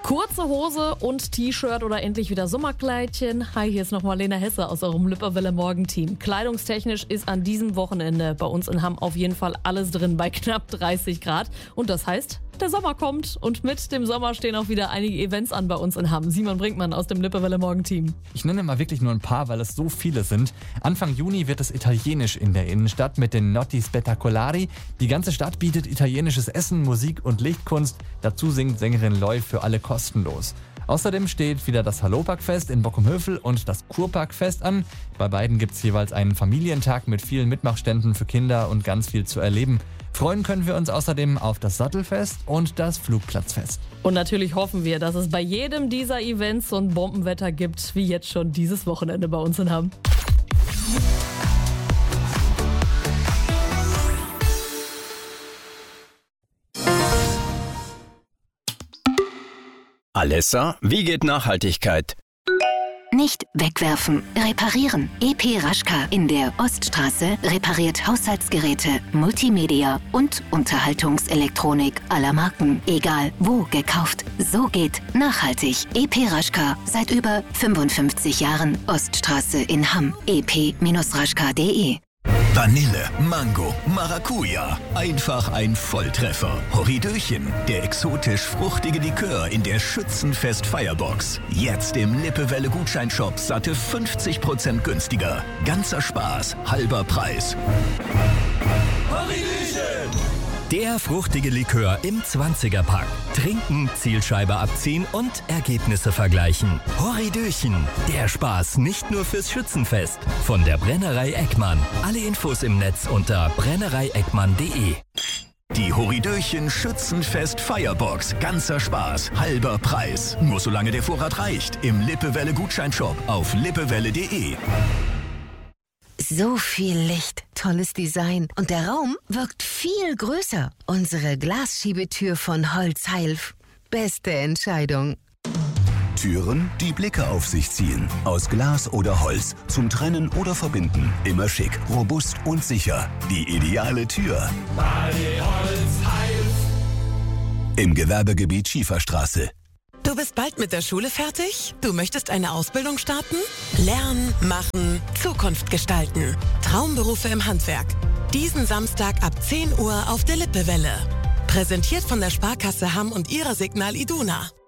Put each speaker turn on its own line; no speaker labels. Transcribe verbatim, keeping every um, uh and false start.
Kurze Hose und T-Shirt oder endlich wieder Sommerkleidchen. Hi, hier ist nochmal Lena Hesse aus eurem Lippewelle Morgenteam. Kleidungstechnisch ist an diesem Wochenende bei uns in Hamm auf jeden Fall alles drin bei knapp dreißig Grad. Und das heißt, der Sommer kommt und mit dem Sommer stehen auch wieder einige Events an bei uns in Hamm. Simon Brinkmann aus dem Lippewelle Morgenteam.
Ich nenne mal wirklich nur ein paar, weil es so viele sind. Anfang Juni wird es italienisch in der Innenstadt mit den Notti Spettacolari. Die ganze Stadt bietet italienisches Essen, Musik und Lichtkunst. Dazu singt Sängerin Loi für alle kostenlos. Außerdem steht wieder das Haloparkfest in Bockumhövel und das Kurparkfest an. Bei beiden gibt es jeweils einen Familientag mit vielen Mitmachständen für Kinder und ganz viel zu erleben. Freuen können wir uns außerdem auf das Sattelfest und das Flugplatzfest.
Und natürlich hoffen wir, dass es bei jedem dieser Events so ein Bombenwetter gibt, wie jetzt schon dieses Wochenende bei uns in Hamm.
Alessa, wie geht Nachhaltigkeit?
Nicht wegwerfen, reparieren. E P Raschka in der Oststraße repariert Haushaltsgeräte, Multimedia und Unterhaltungselektronik aller Marken. Egal wo gekauft, so geht nachhaltig. E P Raschka seit über fünfundfünfzig Jahren. Oststraße in Hamm. e p raschka punkt de.
Vanille, Mango, Maracuja. Einfach ein Volltreffer. Horridöchen, der exotisch-fruchtige Likör in der Schützenfest Firebox. Jetzt im Lippewelle Gutscheinshop satte fünfzig Prozent günstiger. Ganzer Spaß, halber Preis. Horridöchen!
Der fruchtige Likör im zwanziger-Pack. Trinken, Zielscheibe abziehen und Ergebnisse vergleichen. Horridöchen, der Spaß nicht nur fürs Schützenfest. Von der Brennerei Eckmann. Alle Infos im Netz unter brennerei eckmann punkt de.
Die Horridöchen Schützenfest Firebox. Ganzer Spaß, halber Preis. Nur solange der Vorrat reicht. Im Lippewelle Gutscheinshop auf lippewelle punkt de.
So viel Licht, tolles Design und der Raum wirkt viel größer. Unsere Glasschiebetür von Holz Heilf. Beste Entscheidung.
Türen, die Blicke auf sich ziehen. Aus Glas oder Holz. Zum Trennen oder Verbinden. Immer schick, robust und sicher. Die ideale Tür.
Bade Holz Heilf.
Im Gewerbegebiet Schieferstraße.
Du bist bald mit der Schule fertig? Du möchtest eine Ausbildung starten? Lernen, machen, Zukunft gestalten. Traumberufe im Handwerk. Diesen Samstag ab zehn Uhr auf der Lippewelle. Präsentiert von der Sparkasse Hamm und ihrer Signal Iduna.